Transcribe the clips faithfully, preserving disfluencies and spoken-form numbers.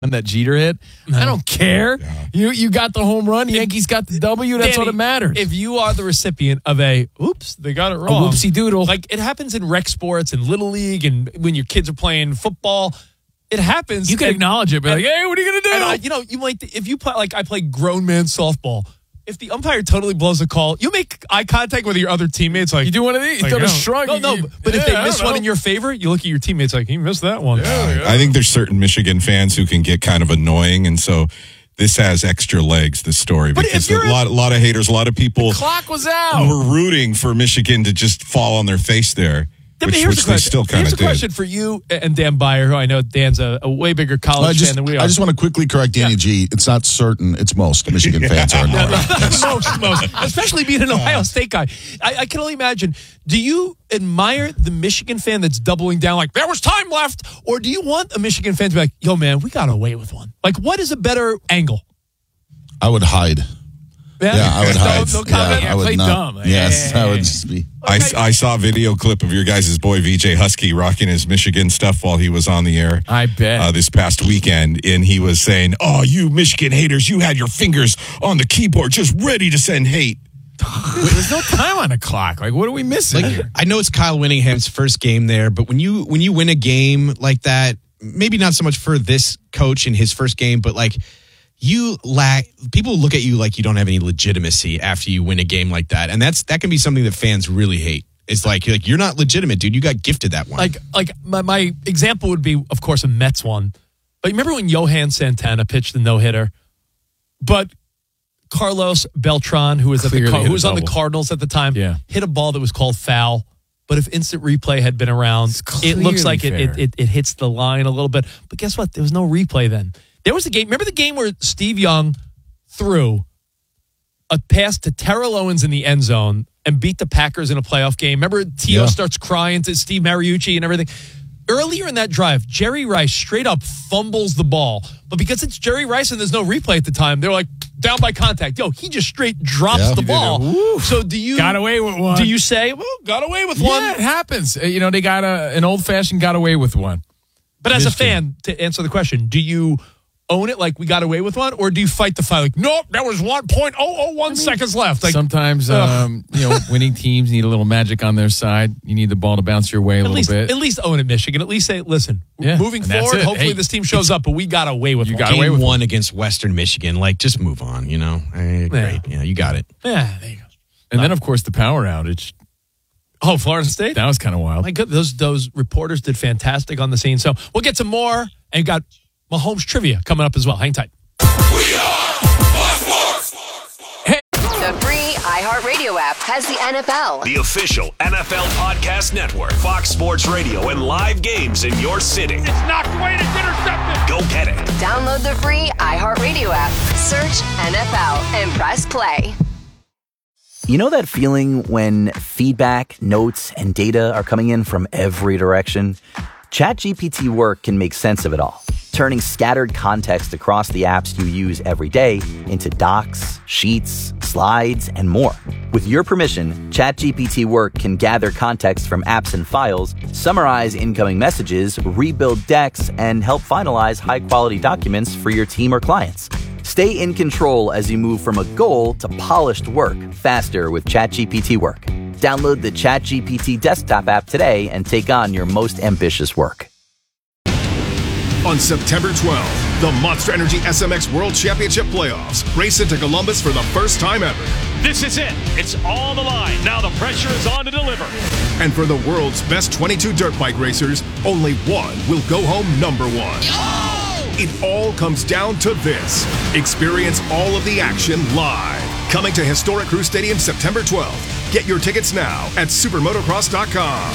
that Jeter hit. No. I don't care. Yeah. You you got the home run. Yankees got the W. That's Danny, what it matters. If you are the recipient of a, oops, they got it wrong. A whoopsie doodle. Like it happens in rec sports and Little League and when your kids are playing football. It happens. You can and, acknowledge it, but and, like, hey, what are you going to do? And, uh, you know, you might, if you play, like I play grown man softball. If the umpire totally blows a call, you make eye contact with your other teammates. Like you do one of these, you like, throw no, a shrug. No, no. You, but yeah, if they miss one know. in your favor, you look at your teammates like he missed that one. Yeah, yeah. I think there's certain Michigan fans who can get kind of annoying, and so this has extra legs. This story but because a a lot, a lot of haters, a lot of people. The clock was out. Were rooting for Michigan to just fall on their face there. Which, here's which the they still kind Here's of a question did. for you and Dan Beyer, who I know Dan's a, a way bigger college I just, fan than we are. I just want to quickly correct Danny yeah. G. It's not certain. It's most Michigan fans are annoying. Yes. most, most. Especially being an Ohio State guy. I, I can only imagine. Do you admire the Michigan fan that's doubling down like, there was time left? Or do you want a Michigan fan to be like, yo, man, we got away with one? Like, what is a better angle? I would hide. Yeah, yeah I would hide. No, no comment. Yeah, I would play not. dumb. Yes, yeah. I would just be. I, I saw a video clip of your guys' boy V J Husky rocking his Michigan stuff while he was on the air. I bet. Uh, this past weekend, and he was saying, oh, you Michigan haters, you had your fingers on the keyboard just ready to send hate. There's no time on the clock. Like, what are we missing like, here? I know it's Kyle Whittingham's first game there, but when you when you win a game like that, maybe not so much for this coach in his first game, but like you lack, people look at you like you don't have any legitimacy after you win a game like that. And that's that can be something that fans really hate. It's like, you're like, you're not legitimate, dude. You got gifted that one. Like, like my, my example would be, of course, a Mets one. But remember when Johan Santana pitched the no-hitter? But Carlos Beltran, who was, at the, who was on the Cardinals at the time, yeah. hit a ball that was called foul. But if instant replay had been around, it looks like it, it, it, it hits the line a little bit. But guess what? There was no replay then. There was a game. Remember the game where Steve Young threw a pass to Terrell Owens in the end zone and beat the Packers in a playoff game? Remember T O yeah. starts crying to Steve Mariucci and everything? Earlier in that drive, Jerry Rice straight up fumbles the ball. But because it's Jerry Rice and there's no replay at the time, they're like, down by contact. Yo, he just straight drops yeah, the ball. So do you... Got away with one. Do you say, well, got away with yeah, one? Yeah, it happens. You know, they got a, an old-fashioned got away with one. But as a fan, to answer the question, do you own it like we got away with one, or do you fight the fight like, nope, there was one point oh oh one I mean, seconds left? Like, sometimes, um, you know, winning teams need a little magic on their side. You need the ball to bounce your way a at little least, bit. At least own it, Michigan. At least say, listen, yeah, moving forward, hopefully hey, this team shows up, but we got away with you one. got Game away with one one against Western Michigan. Like, just move on, you know? Hey, great. Yeah. yeah, you got it. Yeah, there you go. And no. then, of course, the power outage. Oh, Florida State? That was kind of wild. My goodness, those, those reporters did fantastic on the scene. So we'll get some more, and got Mahomes trivia coming up as well. Hang tight. We are Fox Sports. Hey. The free iHeartRadio app has the N F L. The official N F L podcast network. Fox Sports Radio and live games in your city. It's knocked away and it's intercepted. Go get it. Download the free iHeartRadio app. Search N F L and press play. You know that feeling when feedback, notes, and data are coming in from every direction? ChatGPT Work can make sense of it all, turning scattered context across the apps you use every day into docs, sheets, slides, and more. With your permission, ChatGPT Work can gather context from apps and files, summarize incoming messages, rebuild decks, and help finalize high-quality documents for your team or clients. Stay in control as you move from a goal to polished work faster with ChatGPT Work. Download the ChatGPT desktop app today and take on your most ambitious work. On September twelfth, the Monster Energy S M X World Championship Playoffs race into Columbus for the first time ever. This is it. It's all on the line. Now the pressure is on to deliver. And for the world's best twenty-two dirt bike racers, only one will go home number one. Yo! It all comes down to this. Experience all of the action live. Coming to historic Crew Stadium September twelfth. Get your tickets now at supermotocross dot com.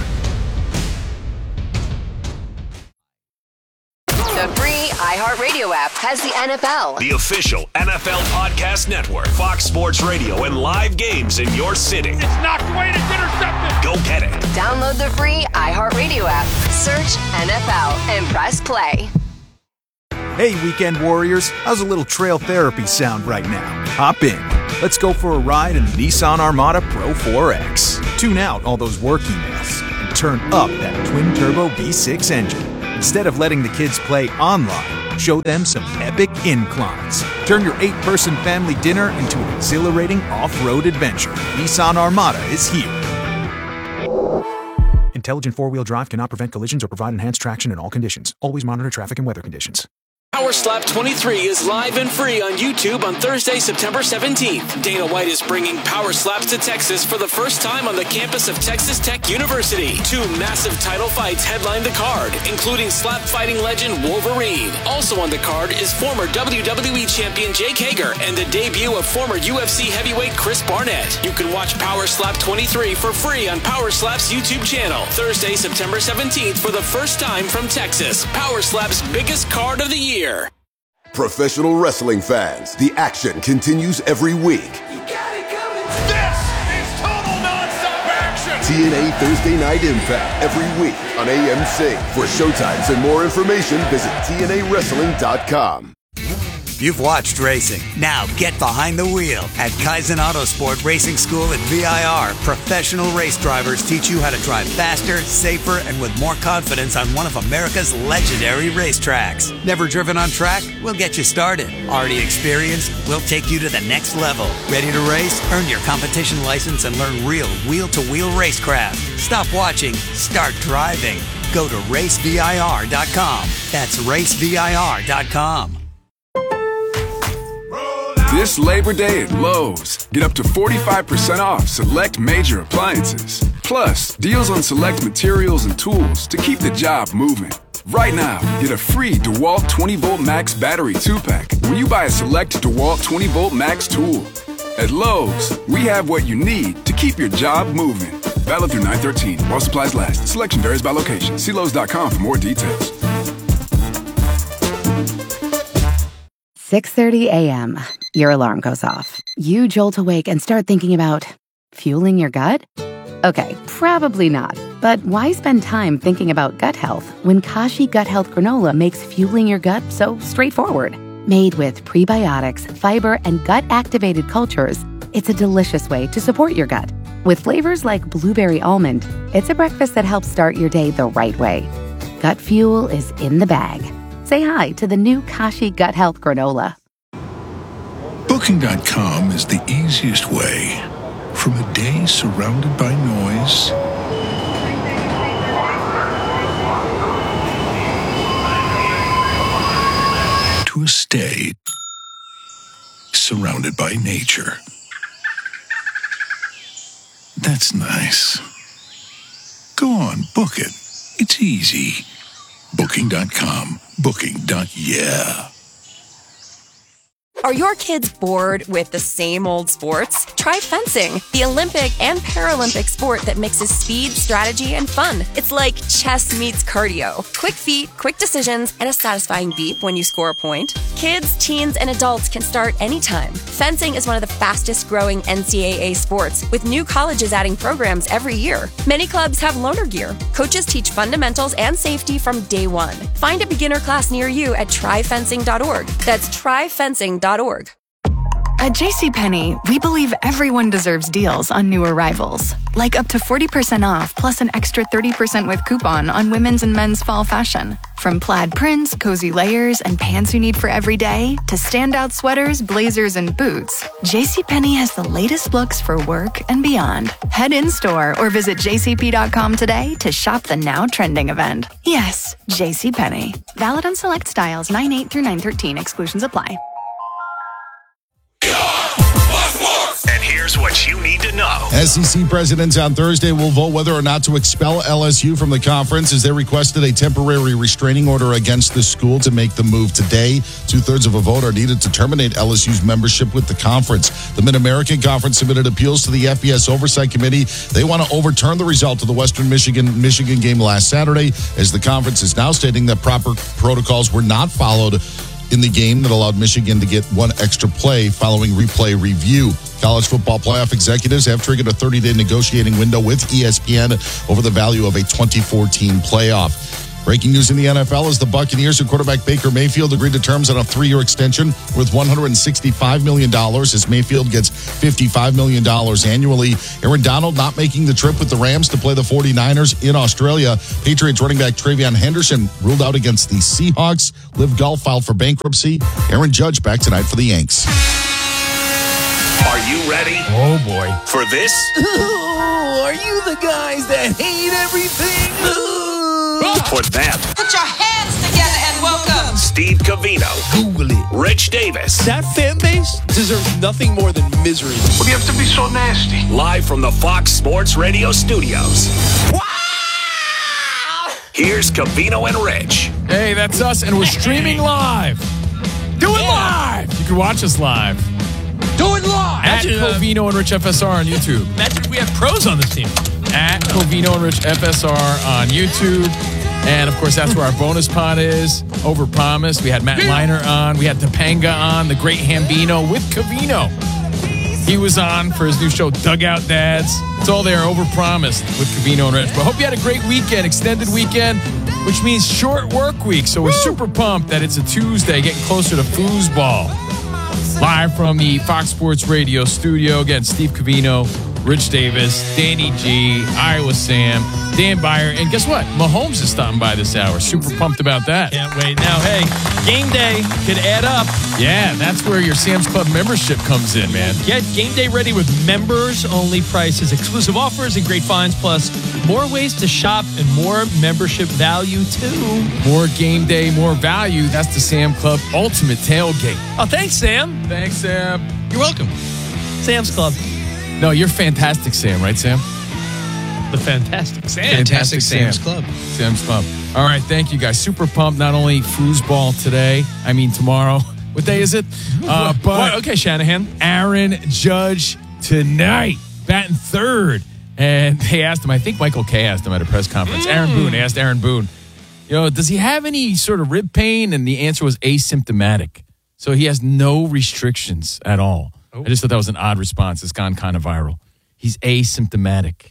The free iHeartRadio app has the N F L. The official N F L podcast network. Fox Sports Radio and live games in your city. It's knocked away and it's intercepted. Go get it. Download the free iHeartRadio app. Search N F L and press play. Hey, Weekend Warriors. How's a little trail therapy sound right now? Hop in. Let's go for a ride in the Nissan Armada Pro four X. Tune out all those work emails and turn up that twin-turbo V six engine. Instead of letting the kids play online, Show them some epic inclines. Turn your eight-person family dinner into an exhilarating off-road adventure. Nissan Armada is here. Intelligent four-wheel drive cannot prevent collisions or provide enhanced traction in all conditions. Always monitor traffic and weather conditions. Power Slap twenty-three is live and free on YouTube on Thursday, September seventeenth. Dana White is bringing Power Slaps to Texas for the first time on the campus of Texas Tech University. Two massive title fights headline the card, including slap fighting legend Wolverine. Also on the card is former W W E champion Jake Hager and the debut of former U F C heavyweight Chris Barnett. You can watch Power Slap twenty-three for free on Power Slap's YouTube channel. Thursday, September seventeenth for the first time from Texas. Power Slap's biggest card of the year. Professional wrestling fans, the action continues every week. You got it coming. This is total nonstop action. T N A Thursday Night Impact every week on A M C. For showtimes and more information, visit T N A wrestling dot com. You've watched racing. Now get behind the wheel. At Kaizen Autosport Racing School at V I R, professional race drivers teach you how to drive faster, safer, and with more confidence on one of America's legendary racetracks. Never driven on track? We'll get you started. Already experienced? We'll take you to the next level. Ready to race? Earn your competition license and learn real wheel-to-wheel racecraft. Stop watching. Start driving. Go to race V I R dot com. That's race V I R dot com. This Labor Day at Lowe's, get up to forty-five percent off select major appliances. Plus, deals on select materials and tools to keep the job moving. Right now, get a free DeWalt twenty volt Max battery two pack when you buy a select DeWalt twenty volt Max tool. At Lowe's, we have what you need to keep your job moving. Valid through nine thirteen while supplies last. Selection varies by location. See Lowe's dot com for more details. six thirty a.m. Your alarm goes off. You jolt awake and start thinking about fueling your gut? Okay, probably not. But why spend time thinking about gut health when Kashi Gut Health Granola makes fueling your gut so straightforward? Made with prebiotics, fiber, and gut-activated cultures, it's a delicious way to support your gut. With flavors like blueberry almond, it's a breakfast that helps start your day the right way. Gut fuel is in the bag. Say hi to the new Kashi Gut Health Granola. Booking dot com is the easiest way. From a day surrounded by noise to a stay surrounded by nature. That's nice. Go on, book it. It's easy. Booking dot com. Booking. Yeah. Are your kids bored with the same old sports? Try fencing, the Olympic and Paralympic sport that mixes speed, strategy, and fun. It's like chess meets cardio. Quick feet, quick decisions, and a satisfying beep when you score a point. Kids, teens, and adults can start anytime. Fencing is one of the fastest growing N C double A sports, with new colleges adding programs every year. Many clubs have loaner gear. Coaches teach fundamentals and safety from day one. Find a beginner class near you at try fencing dot org. That's try fencing dot org. At JCPenney, we believe everyone deserves deals on new arrivals, like up to forty percent off plus an extra thirty percent with coupon on women's and men's fall fashion. From plaid prints, cozy layers, and pants you need for every day, to standout sweaters, blazers, and boots, JCPenney has the latest looks for work and beyond. Head in-store or visit j c p dot com today to shop the now trending event. Yes, JCPenney. Valid on select styles nine eight through nine thirteen. Exclusions apply. And here's what you need to know. S E C presidents on Thursday will vote whether or not to expel L S U from the conference as they requested a temporary restraining order against the school to make the move today. Two-thirds of a vote are needed to terminate L S U's membership with the conference. The Mid-American Conference submitted appeals to the F B S Oversight Committee. They want to overturn the result of the Western Michigan Michigan game last Saturday, as the conference is now stating that proper protocols were not followed in the game that allowed Michigan to get one extra play following replay review. College football playoff executives have triggered a thirty-day negotiating window with E S P N over the value of a twenty fourteen playoff. Breaking news in the N F L is the Buccaneers and quarterback Baker Mayfield agreed to terms on a three-year extension worth one hundred sixty-five million dollars as Mayfield gets fifty-five million dollars annually. Aaron Donald not making the trip with the Rams to play the 49ers in Australia. Patriots running back TreVeyon Henderson ruled out against the Seahawks. Live Golf filed for bankruptcy. Aaron Judge back tonight for the Yanks. Are you ready? Oh, boy. For this? Ooh, are you the guys that hate everything? For that? Put your hands together and welcome Steve Covino. Google it. Rich Davis. That fan base deserves nothing more than misery. What do you have to be so nasty? Live from the Fox Sports Radio studios. Wow! Here's Covino and Rich. Hey, that's us, and we're streaming live. Do it live. You can watch us live. Do it live. At Imagine, uh, Covino and Rich F S R on YouTube. Imagine if we had pros on this team. At Covino and Rich F S R on YouTube. And, of course, that's where our bonus pod is. Overpromised. We had Matt Liner on. We had Topanga on. The great Hambino with Covino. He was on for his new show, Dugout Dads. It's all there, overpromised with Covino and Rich. But I hope you had a great weekend, extended weekend, which means short work week. So we're super pumped that it's a Tuesday, getting closer to foosball. Live from the Fox Sports Radio studio. Again, Steve Covino, Rich Davis, Danny G, Iowa Sam, Dan Byer. And guess what? Mahomes is stopping by this hour. Super pumped about that. Can't wait. Now, hey, game day could add up. Yeah, that's where your Sam's Club membership comes in, man. Get game day ready with members-only prices, exclusive offers, and great finds, plus more ways to shop and more membership value, too. More game day, more value. That's the Sam Club Ultimate Tailgate. Oh, thanks, Sam. Thanks, Sam. You're welcome. Sam's Club. No, you're fantastic, Sam, right, Sam? The Fantastic Sam. Fantastic Sam's Sam. Club. Sam's Club. All right, thank you, guys. Super pumped. Not only foosball today, I mean tomorrow. What day is it? Uh, but what? Okay, Shanahan. Aaron Judge tonight, batting third. And they asked him, I think Michael Kay asked him at a press conference. Mm. Aaron Boone, they asked Aaron Boone, you know, does he have any sort of rib pain? And the answer was asymptomatic. So he has no restrictions at all. Oh. I just thought that was an odd response. It's gone kind of viral. He's asymptomatic.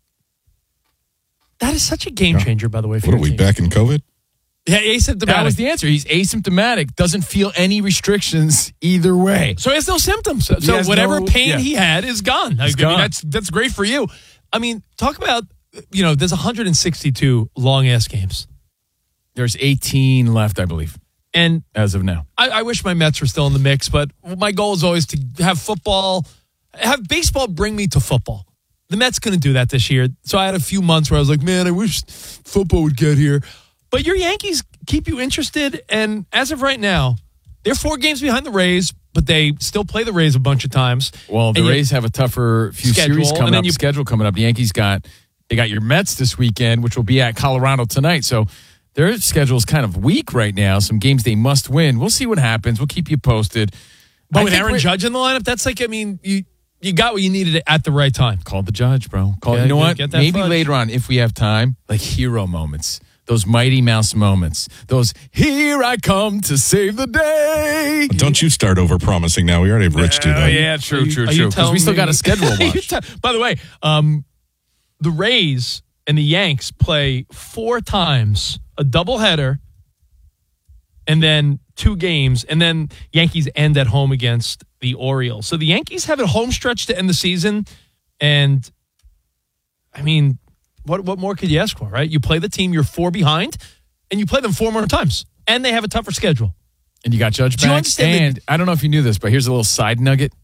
That is such a game changer, by the way. For What are we, team. back in COVID? Yeah, asymptomatic. That was the answer. He's asymptomatic, doesn't feel any restrictions either way. So he has no symptoms. So, so whatever no, pain yeah. he had is gone. I gone. mean, that's that's great for you. I mean, talk about, you know, there's one hundred sixty-two long-ass games. There's eighteen left, I believe. And as of now, I, I wish my Mets were still in the mix, but my goal is always to have football, have baseball bring me to football. The Mets couldn't do that this year. So I had a few months where I was like, man, I wish football would get here. But your Yankees keep you interested. And as of right now, they're four games behind the Rays, but they still play the Rays a bunch of times. Well, the and Rays have a tougher few schedule, series coming up, you, schedule coming up. The Yankees got, they got your Mets this weekend, which will be at Colorado tonight. So their schedule is kind of weak right now. Some games they must win. We'll see what happens. We'll keep you posted. But I with Aaron Judge in the lineup, that's like, I mean, you you got what you needed at the right time. Call the Judge, bro. Call, yeah, you know what? Maybe fudge. later on, if we have time, like hero moments. Those Mighty Mouse moments. Those, here I come to save the day. Don't you start over promising now. We already have Rich do that. Uh, yeah, true, you, true, true. Because we still got a schedule to watch. t- By the way, um, the Rays and the Yanks play four times, a doubleheader, and then two games, and then Yankees end at home against the Orioles. So the Yankees have a home stretch to end the season, and I mean, what what more could you ask for, right? You play the team, you're four behind, and you play them four more times, and they have a tougher schedule. And you got Judge Do you back. understand And I don't know if you knew this, but here's a little side nugget.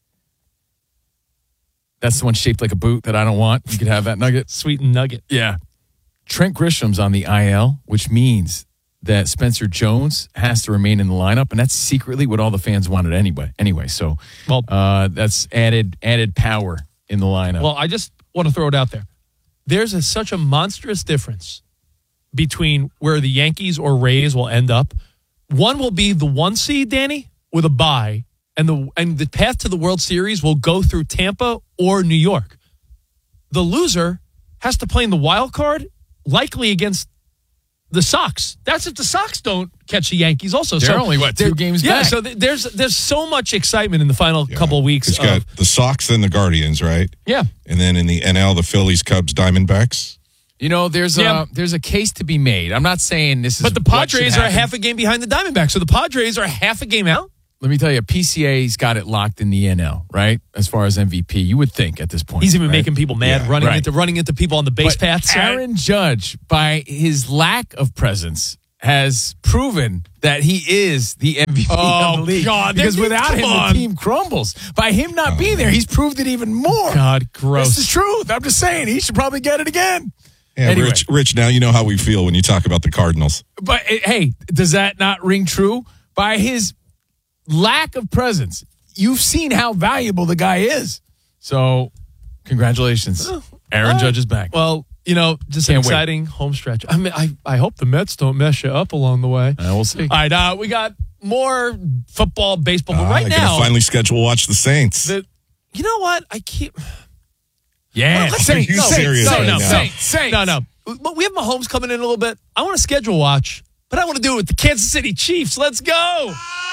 That's the one shaped like a boot that I don't want. You could have that nugget. Sweet nugget. Yeah. Trent Grisham's on the I L, which means that Spencer Jones has to remain in the lineup, and that's secretly what all the fans wanted anyway. Anyway, so well, uh, that's added added power in the lineup. Well, I just want to throw it out there. There's a, such a monstrous difference between where the Yankees or Rays will end up. One will be the one seed, Danny, with a bye, and the and the path to the World Series will go through Tampa or New York. The loser has to play in the wild card, likely against the Sox. That's if the Sox don't catch the Yankees also. They're so only, what, two games yeah, back? so th- there's there's so much excitement in the final yeah. couple of weeks. It's of, got the Sox and the Guardians, right? Yeah. And then in the N L, the Phillies, Cubs, Diamondbacks. You know, there's Yeah. a there's a case to be made. I'm not saying this is. But the what should Padres are happen. half a game behind the Diamondbacks, so the Padres are half a game out. Let me tell you, P C A's got it locked in the N L, right? As far as M V P, you would think at this point. He's even right? making people mad, Yeah, running right. into running into people on the base But paths. right? Aaron Judge, by his lack of presence, has proven that he is the M V P Oh, of the league. God. Because Come without him, on. the team crumbles. By him not being there, he's proved it even more. God, gross. This is truth. I'm just saying, he should probably get it again. Yeah, Anyway. Rich, Rich, now you know how we feel when you talk about the Cardinals. But eh, hey, does that not ring true? By his lack of presence, you've seen how valuable the guy is. So, congratulations. Aaron Uh, Judge is back. Well, you know, just Can't an wait. exciting home stretch. I mean, I, I hope the Mets don't mess you up along the way. Uh, we'll see. All right, uh, we got more football, baseball, but Ah, right they're gonna now, finally schedule watch the Saints. the, you know what? I keep. Yeah, Well, let's- Saints, Are you Saints, serious no, right no, now? Saints, Saints. No, no. But we have Mahomes coming in a little bit. I want to schedule watch, but I want to do it with the Kansas City Chiefs. Let's go.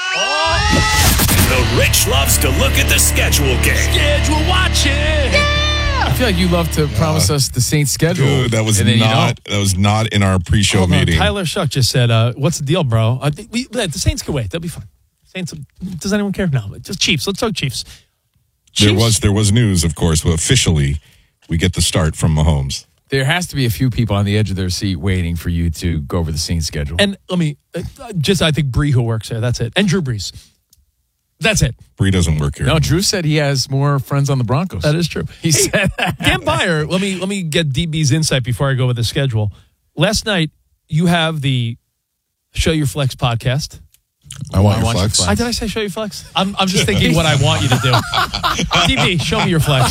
The Rich loves to look at the schedule game. Schedule watching. I feel like you love to promise us the Saints schedule. Dude, that was and then you not that was not in our pre-show Hold on, meeting. Tyler Shuck just said, uh, "What's the deal, bro? Uh, we, the Saints can wait. They'll be fine. Saints. Does anyone care? No, but just Chiefs. Let's talk Chiefs. There Chiefs? was there was news, of course, but officially we get the start from Mahomes. There has to be a few people on the edge of their seat waiting for you to go over the Saints schedule. And let me uh, just, I think Bree who works there. That's it. And Drew Brees. That's it. Bree doesn't work here. no, Drew said he has more friends on the Broncos. That is true. He said that. Dan Byer, let me let me get D B's insight before I go with the schedule. Last night, you have the Show Your Flex podcast. I want I your want your flex. flex. I, did I say Show Your Flex? I'm, I'm just thinking what I want you to do. D B, show me your flex.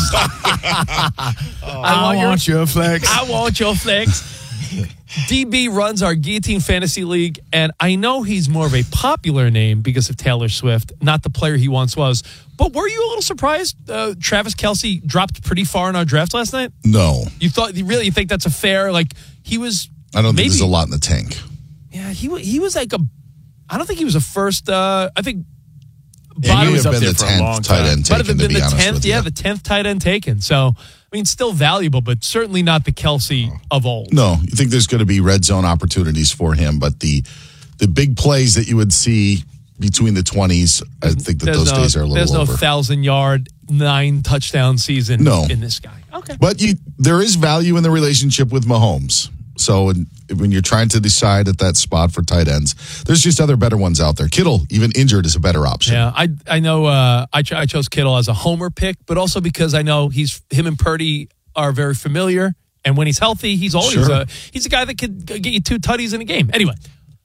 I want your flex. I want your flex. D B runs our Guillotine Fantasy League, and I know he's more of a popular name because of Taylor Swift, not the player he once was. But were you a little surprised uh, Travis Kelce dropped pretty far in our draft last night? No, You thought you really you think that's a fair like he was? I don't maybe, think there's a lot in the tank. Yeah, he wa- he was like a. I don't think he was a first. Uh, I think. Yeah, bottom he was would up have been there the for a long tenth tight time. end Might have taken, been to be the honest tenth, with yeah, you. the tenth tight end taken. So, I mean, still valuable, but certainly not the Kelce of old. No, you think there's going to be red zone opportunities for him, but the the big plays that you would see between the twenties, I think that There's those no, days are a little There's over. no thousand yard, nine touchdown season No. in this guy. Okay. But you, there is value in the relationship with Mahomes. So when, when you're trying to decide at that spot for tight ends, there's just other better ones out there. Kittle, even injured, is a better option. Yeah, I I know uh, I, ch- I chose Kittle as a homer pick, but also because I know he's him and Purdy are very familiar, and when he's healthy, he's always Sure. a, he's a guy that could get you two tutties in a game. Anyway,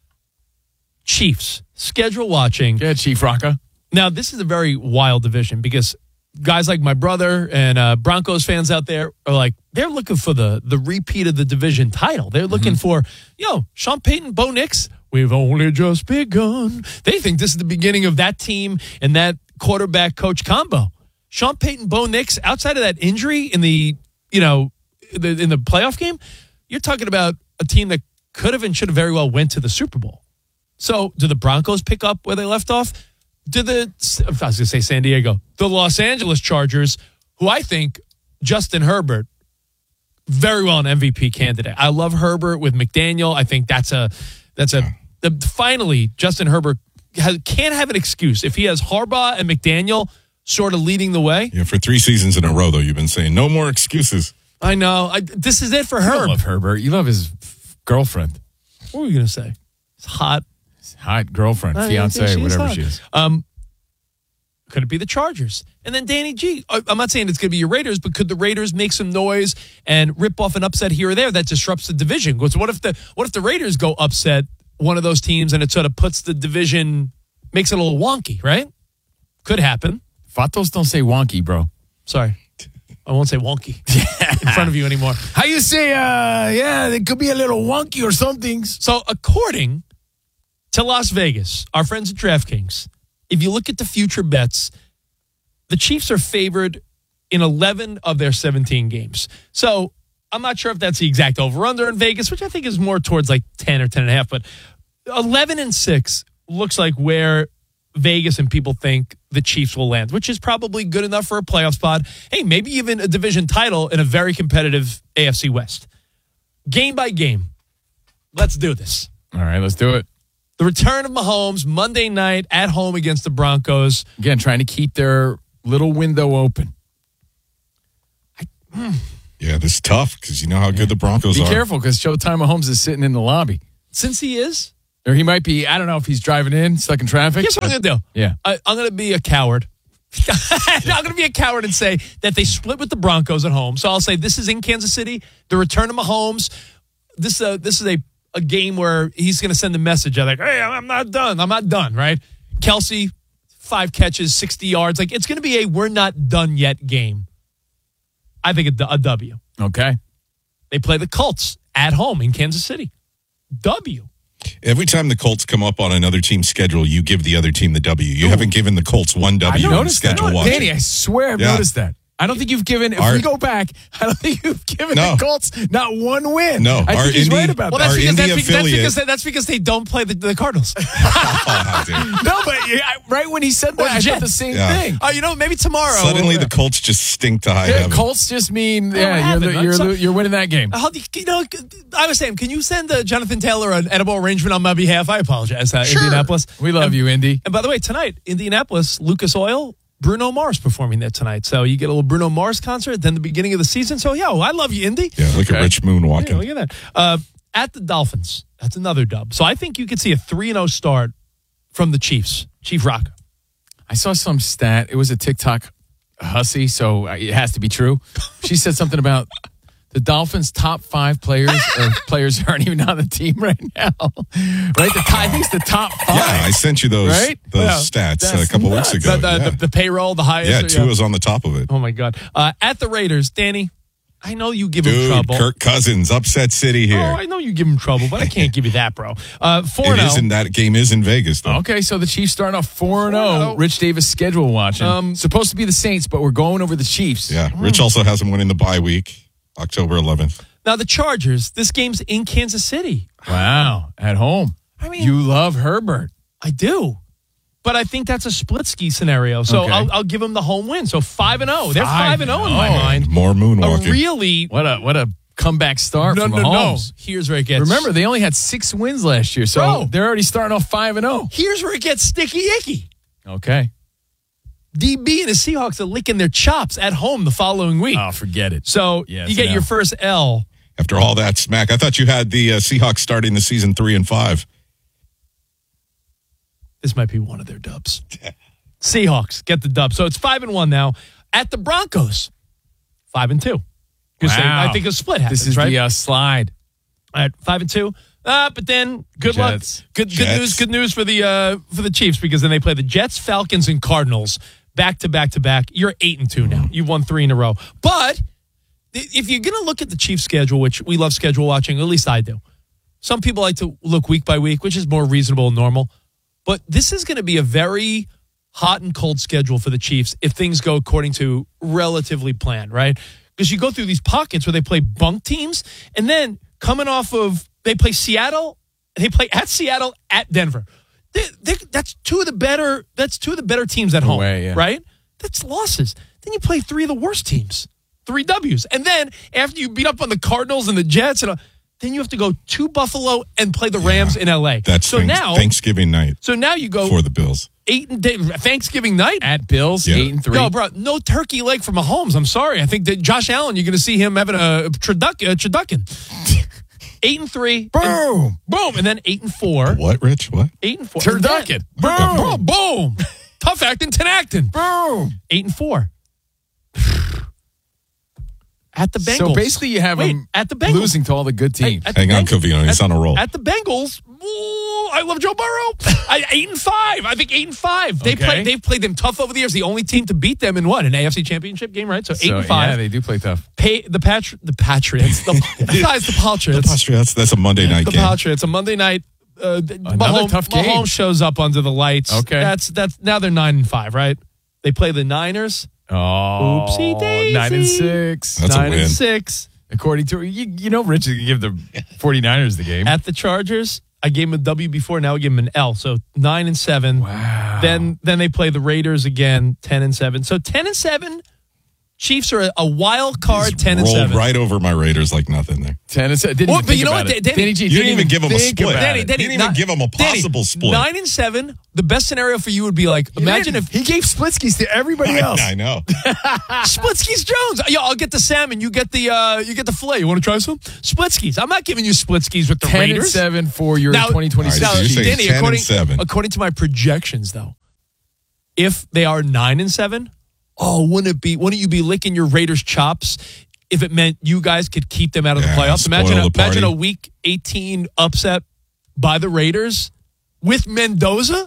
Chiefs schedule watching. Yeah, Chief Rocca. Now this is a very wild division because guys like my brother and uh, Broncos fans out there are like they're looking for the the repeat of the division title. They're looking for yo Sean Payton, Bo Nix. We've only just begun. They think this is the beginning of that team and that quarterback coach combo. Sean Payton, Bo Nix. Outside of that injury in the you know the, in the playoff game, you're talking about a team that could have and should have very well went to the Super Bowl. So, do the Broncos pick up where they left off? Do the, I was going to say San Diego, the Los Angeles Chargers, who I think Justin Herbert, very well an M V P candidate. I love Herbert with McDaniel. I think that's a, that's a, the, finally, Justin Herbert has, can't have an excuse. If he has Harbaugh and McDaniel sort of leading the way. Yeah, for three seasons in a row, though, you've been saying no more excuses. I know. I, this is it for You Herb. don't love Herbert. You love his f- girlfriend. What were you going to say? It's hot. Hot girlfriend, I fiance, think she is whatever hot. she is. Um, could it be the Chargers? And then Danny G. I- I'm not saying it's going to be your Raiders, but could the Raiders make some noise and rip off an upset here or there that disrupts the division? Because what if the what if the Raiders go upset one of those teams and it sort of puts the division, makes it a little wonky, right? Could happen. Fatos don't say wonky, bro. Sorry. I won't say wonky in front of you anymore. How you say, uh, yeah, it could be a little wonky or something. So according to Las Vegas, our friends at DraftKings, if you look at the future bets, the Chiefs are favored in eleven of their seventeen games. So I'm not sure if that's the exact over-under in Vegas, which I think is more towards like ten or ten and a half, but eleven and six looks like where Vegas and people think the Chiefs will land, which is probably good enough for a playoff spot. Hey, maybe even a division title in a very competitive A F C West. game by game. Let's do this. All right, let's do it. The return of Mahomes Monday night at home against the Broncos. Again, trying to keep their little window open. I, mm. Yeah, this is tough because you know how good the Broncos Be are. Be careful because Showtime Mahomes is sitting in the lobby. Since he is? Or he might be, I don't know if he's driving in, stuck in traffic. Here's what I'm going to do. Yeah. I, I'm going to be a coward. I'm going to be a coward and say that they split with the Broncos at home. So I'll say this is in Kansas City. The return of Mahomes. This, uh, this is a, a game where he's going to send a message like, hey, I'm not done. I'm not done, right? Kelsey, five catches, sixty yards. Like, it's going to be a we're not done yet game. I think a, a W. Okay. They play the Colts at home in Kansas City. W. Every time the Colts come up on another team's schedule, you give the other team the W. You Ooh. haven't given the Colts one W on the schedule that. watching. Danny, I swear I've yeah. noticed that. I don't think you've given, if our, we go back, I don't think you've given no. the Colts not one win. No. I our think he's Indy, right about well, that. That's because, that's, Indy because, that's, because affiliate. that's because they don't play the, the Cardinals. oh, no, but right when he said that, I thought the same yeah. thing. Oh, you know, maybe tomorrow. Suddenly the Colts just stink to high yeah, heaven. Colts just mean, yeah, you're, happened, the, right? you're, so, the, you're winning that game. How do you, you know, I was saying, can you send uh, Jonathan Taylor an edible arrangement on my behalf? I apologize, uh, sure. Indianapolis. We love and, you, Indy. And by the way, tonight, Indianapolis, Lucas Oil, Bruno Mars performing there tonight. So you get a little Bruno Mars concert, then the beginning of the season. So, yo, I love you, Indy. Yeah, look okay. at Rich Moon walking. Yeah, look at that. Uh, at the Dolphins, that's another dub. So I think you could see a three and oh start from the Chiefs. Chief Rock. I saw some stat. It was a TikTok hussy, so it has to be true. She said something about the Dolphins' top five players or players who aren't even on the team right now. Right? The, I think it's the top five. Yeah, I sent you those, right? those yeah, stats a couple nuts. weeks ago. The, the, yeah. the, the payroll, the highest. Yeah, two yeah. was on the top of it. Oh, my God. Uh, at the Raiders, Danny, I know you give Dude, him trouble. Kirk Cousins, upset city here. Oh, I know you give him trouble, but I can't give you that, bro. Uh, four it isn't, that game is in Vegas, though. Okay, so the Chiefs starting off four and oh. Rich Davis schedule watching. Um, Supposed to be the Saints, but we're going over the Chiefs. Yeah, Rich mm. also has them winning the bye week, October eleventh. Now, the Chargers, this game's in Kansas City. Wow, at home. I mean, you love Herbert. I do. But I think that's a split ski scenario. So okay. I'll, I'll give them the home win. So five and oh. They're five and oh in my mind. More moonwalking. A really. What a what a comeback start no, from no, Mahomes. No. Here's where it gets. Remember, they only had six wins last year. So Bro, they're already starting off five and oh. Here's where it gets sticky icky. Okay. D B and the Seahawks are licking their chops at home the following week. Oh, forget it. So yes, you get no. your first L. After all that smack, I thought you had the uh, Seahawks starting the season three and five. This might be one of their dubs. Seahawks get the dub. So it's five and one now. At the Broncos, five and two. Because wow. I think a split happens, This is right? the uh, slide. At five and two. Uh, but then good Jets. luck. Good Jets. good news. Good news for the uh, for the Chiefs because then they play the Jets, Falcons, and Cardinals back to back to back. You're eight and two now. You've won three in a row. But if you're going to look at the Chiefs schedule, which we love schedule watching, at least I do. Some people like to look week by week, which is more reasonable and normal. But this is going to be a very hot and cold schedule for the Chiefs if things go according to relatively planned, right? Because you go through these pockets where they play bunk teams, and then coming off of, they play Seattle, they play at Seattle, at Denver. They, they, that's two of the better, that's two of the better teams at home, Away, yeah. right? That's losses. Then you play three of the worst teams, three W's. And then after you beat up on the Cardinals and the Jets, and, uh, then you have to go to Buffalo and play the Rams yeah, in L A. That's so thanks, now, Thanksgiving night. So now you go for the Bills. Eight and Thanksgiving night at Bills, yeah. eight and three. Yo, bro, no turkey leg for Mahomes. I'm sorry. I think that Josh Allen, you're going to see him having a turducken. Eight and three, boom, and, boom, and then eight and four. What, Rich? What? Eight and four. Turducken, boom, boom, boom. Tough acting, ten acting, boom. Eight and four. At the Bengals. So basically, you have Wait, them at the Bengals. losing to all the good teams. At, at Hang on, Covino. He's at, on a roll. At the Bengals, ooh, I love Joe Burrow. I, eight and five. I think eight and five. They okay. play. They've played them tough over the years. The only team to beat them in what an A F C Championship game, right? So eight so, and five. Yeah, they do play tough. Pay the Patri- the Patriots. The, guys, the Patriots. The Patriots. That's a Monday night the game. The Patriots. A Monday night. Uh, Another Mahomes, tough game. Mahomes shows up under the lights. Okay. That's that's now they're nine and five, right? They play the Niners. Oh, oopsie daisy. Nine and six. That's nine a win. and six. According to you, you know, Rich is going to give the 49ers the game. At the Chargers, I gave him a W before. Now I give him an L. So nine and seven. Wow. Then then they play the Raiders again, ten and seven. So ten and seven. Chiefs are a, a wild card ten and rolled seven. right over my Raiders like nothing there. ten and seven. Didn't Well, even but think you know about what, it. Danny- Danny G You didn't even give them a think split. about Danny, it. Danny, You didn't even not- give them a possible Danny, split. Nine and seven. The best scenario for you would be like, He imagine didn't. if he gave Splitskis to everybody I, else. I know. Splitskis Jones. Yeah, I'll get the salmon. You get the uh, you get the filet. You want to try some Splitskis? I'm not giving you Splitskis with the ten Raiders. and seven for your Now- twenty twenty-six. All right, so Now, you're saying Danny, ten and according, seven. according to my projections, though, if they are nine and seven, oh, wouldn't it be? Wouldn't you be licking your Raiders chops if it meant you guys could keep them out of Yeah, the playoffs? Imagine, spoil a, the party. imagine a Week eighteen upset by the Raiders with Mendoza.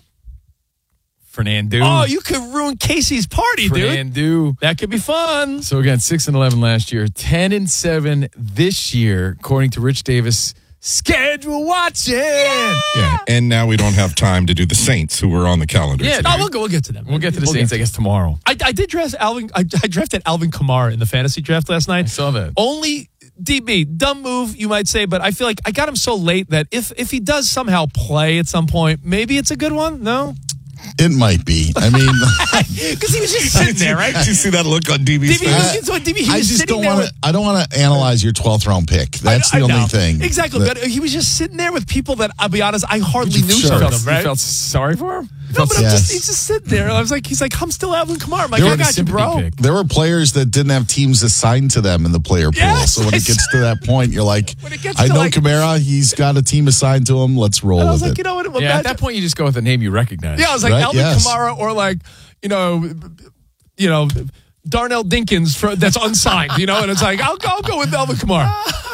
Fernando. Oh, you could ruin Casey's party, dude. Fernando. That could be fun. So again, six and eleven last year, ten and seven this year, according to Rich Davis. Schedule watching. Yeah. Yeah, and now we don't have time to do the Saints, who were on the calendar. Yeah, today. Oh, we'll go. We'll get to them. We'll get to the We'll Saints, get I guess, tomorrow. I, I did draft Alvin. I, I drafted Alvin Kamara in the fantasy draft last night. I saw that. Only D B, dumb move, you might say, but I feel like I got him so late that if if he does somehow play at some point, maybe it's a good one. No, It might be. I mean, because he was just sitting there, right? Did you see that look on D B's D B face? was, so D B, he I was just sitting don't there want with- to. I don't want to analyze your twelfth round pick. That's I- I the only know. thing. Exactly, that- but he was just sitting there with people that I'll be honest, I hardly knew Sure. some You of felt, them. Right? you felt sorry for him? You No, felt but I'm Yes. just, he's just sitting there. I was like, he's like, I'm still Alvin Kamara. I'm like, There I were got you, sympathy bro. pick. There were players that didn't have teams assigned to them in the player pool. Yes, so when it gets to that point, you're like, When it gets I to know like- Kamara. He's got a team assigned to him. Let's roll And I was with like, it. you know what? Yeah, at imagine- that point, you just go with a name you recognize. Yeah, I was like Right? Alvin Yes. Kamara or like, you know, you know, Darnell Dinkins for, that's unsigned, you know, and it's like, I'll, I'll go with Alvin Kamara.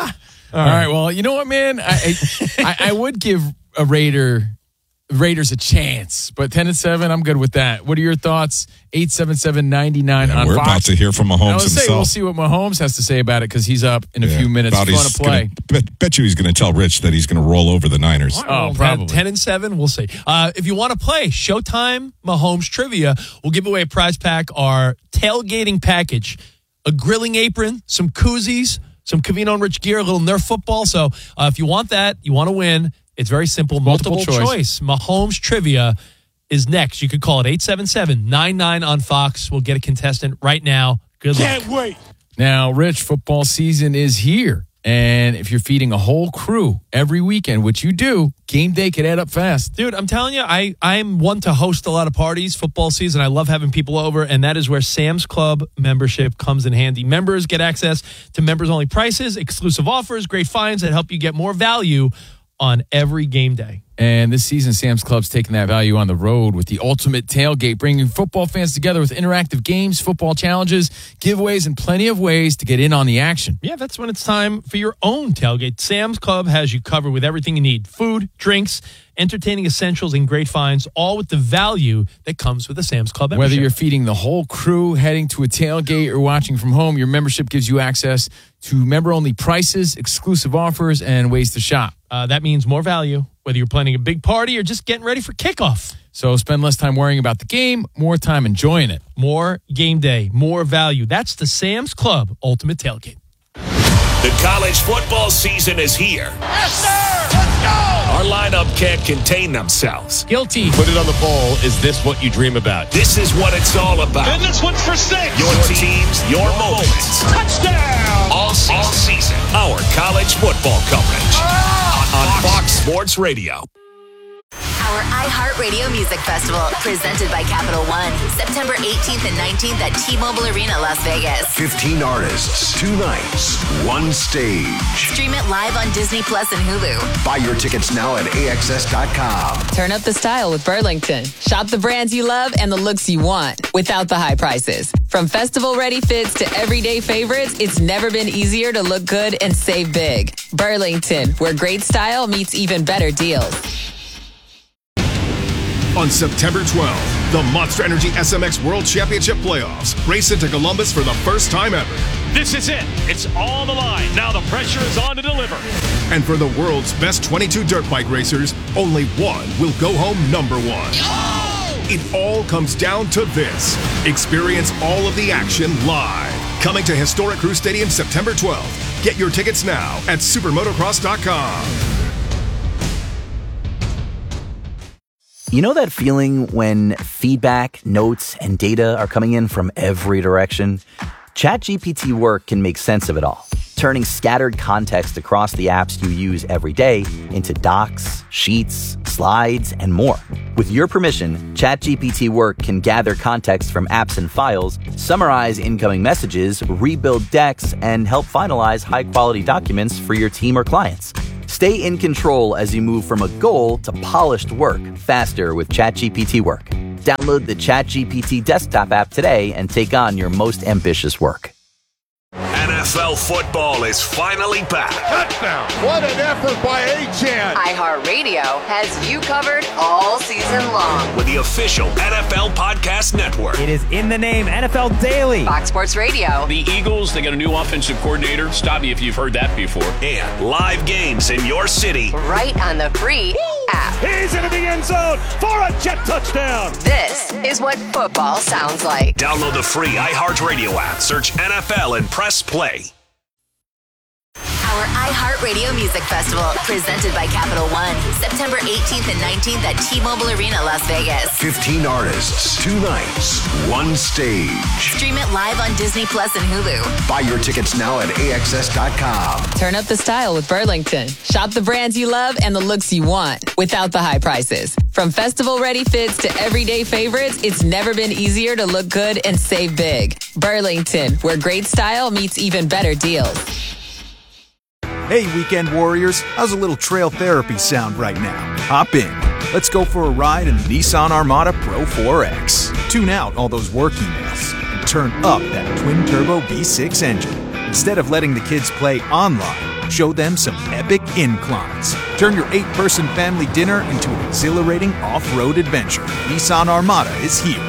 All right. Well, you know what, man? I I, I, I would give a Raider Raiders a chance, but ten and seven, I'm good with that. What are your thoughts? eight seven seven, nine nine Yeah, on we're Fox. about to hear from Mahomes I was say, himself. we'll see what Mahomes has to say about it because he's up in a Yeah, few minutes. about He's going he's to play. gonna- bet, bet you he's going to tell Rich that he's going to roll over the Niners. Oh, probably. ten and seven, we'll see. Uh, if you want to play Showtime Mahomes Trivia, we'll give away a prize pack, our tailgating package, a grilling apron, some koozies, some Covino and Rich gear, a little Nerf football. So uh, if you want that, you want to win, it's very simple. Multiple, Multiple choice. choice. Mahomes Trivia is next. You could call it eight seven seven, nine nine on Fox. We'll get a contestant right now. Good luck. Can't wait. Now, Rich, football season is here. And if you're feeding a whole crew every weekend, which you do, game day could add up fast. Dude, I'm telling you, I, I'm one to host a lot of parties, football season. I love having people over, and that is where Sam's Club membership comes in handy. Members get access to members-only prices, exclusive offers, great finds that help you get more value on every game day. And this season, Sam's Club's taking that value on the road with the ultimate tailgate, bringing football fans together with interactive games, football challenges, giveaways, and plenty of ways to get in on the action. Yeah, that's when it's time for your own tailgate. Sam's Club has you covered with everything you need. Food, drinks, entertaining essentials, and great finds, all with the value that comes with a Sam's Club membership. Whether you're feeding the whole crew, heading to a tailgate, or watching from home, your membership gives you access to member-only prices, exclusive offers, and ways to shop. Uh, that means more value, whether you're planning a big party or just getting ready for kickoff. So spend less time worrying about the game, more time enjoying it. More game day, more value. That's the Sam's Club Ultimate Tailgate. The college football season is here. Yes, sir! Let's go! Our lineup can't contain themselves. Guilty. Put it on the poll. Is this what you dream about? This is what it's all about. And this one's for six. Your teams, your moments. Touchdown! All season. All season. Our college football coverage. On Fox Sports Radio. Our iHeartRadio Music Festival, presented by Capital One, September eighteenth and nineteenth at T-Mobile Arena, Las Vegas. fifteen artists, two nights, one stage. Stream it live on Disney Plus and Hulu. Buy your tickets now at A X S dot com. Turn up the style with Burlington. Shop the brands you love and the looks you want without the high prices. From festival-ready fits to everyday favorites, it's never been easier to look good and save big. Burlington, where great style meets even better deals. On September twelfth, the Monster Energy S M X World Championship Playoffs race into Columbus for the first time ever. This is it. It's all on the line. Now the pressure is on to deliver. And for the world's best twenty-two dirt bike racers, only one will go home number one. It all comes down to this. Experience all of the action live. Coming to Historic Crew Stadium September twelfth. Get your tickets now at supermotocross dot com. You know that feeling when feedback, notes, and data are coming in from every direction? ChatGPT Work can make sense of it all, turning scattered context across the apps you use every day into docs, sheets, slides, and more. With your permission, ChatGPT Work can gather context from apps and files, summarize incoming messages, rebuild decks, and help finalize high-quality documents for your team or clients. Stay in control as you move from a goal to polished work faster with ChatGPT Work. Download the ChatGPT desktop app today and take on your most ambitious work. N F L football is finally back. Touchdown. What an effort by Achane. iHeartRadio has you covered all season long. With the official N F L Podcast Network. It is in the name, N F L Daily. Fox Sports Radio. The Eagles, they got a new offensive coordinator. Stop me if you've heard that before. And live games in your city. Right on the free app. He's into the end zone for a jet touchdown. This is what football sounds like. Download the free iHeartRadio app. Search N F L and press play. Our iHeartRadio Music Festival, presented by Capital One, September eighteenth and nineteenth at T-Mobile Arena, Las Vegas. fifteen artists, two nights, one stage. Stream it live on Disney Plus and Hulu. Buy your tickets now at A X S dot com. Turn up the style with Burlington. Shop the brands you love and the looks you want without the high prices. From festival-ready fits to everyday favorites, it's never been easier to look good and save big. Burlington, where great style meets even better deals. Hey, weekend warriors, how's a little trail therapy sound right now? Hop in. Let's go for a ride in the Nissan Armada Pro four X. Tune out all those work emails and turn up that twin-turbo V six engine. Instead of letting the kids play online, show them some epic inclines. Turn your eight-person family dinner into an exhilarating off-road adventure. Nissan Armada is here.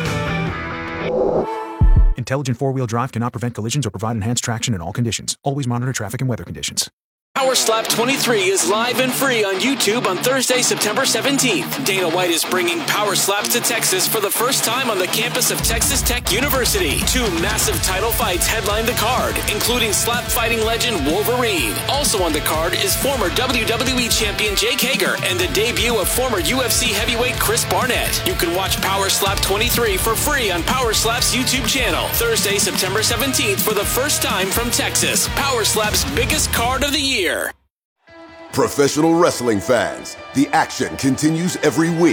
Intelligent four-wheel drive cannot prevent collisions or provide enhanced traction in all conditions. Always monitor traffic and weather conditions. Power Slap twenty-three is live and free on YouTube on Thursday, September seventeenth. Dana White is bringing Power Slaps to Texas for the first time on the campus of Texas Tech University. Two massive title fights headline the card, including slap fighting legend Wolverine. Also on the card is former W W E champion Jake Hager and the debut of former U F C heavyweight Chris Barnett. You can watch Power Slap twenty-three for free on Power Slap's YouTube channel. Thursday, September seventeenth for the first time from Texas. Power Slap's biggest card of the year. Professional wrestling fans, the action continues every week.